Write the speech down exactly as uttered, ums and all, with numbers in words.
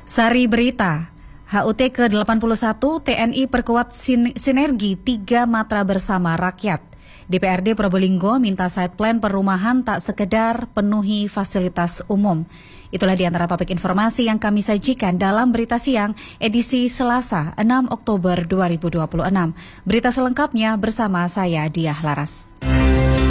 Sari Berita, H U T ke delapan puluh satu, T N I perkuat sin- sinergi tiga matra bersama rakyat. D P R D Probolinggo minta site plan perumahan tak sekedar penuhi fasilitas umum. Itulah di antara topik informasi yang kami sajikan dalam Berita Siang edisi Selasa enam Oktober dua ribu dua puluh enam. Berita selengkapnya bersama saya Diah Laras.